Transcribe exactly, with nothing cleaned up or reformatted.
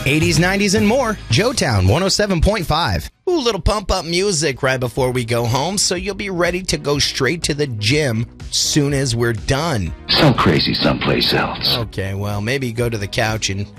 eighties, nineties, and more. Joetown one oh seven point five. Ooh, little pump-up music right before we go home, so you'll be ready to go straight to the gym soon as we're done. So crazy someplace else. Okay, well, maybe go to the couch and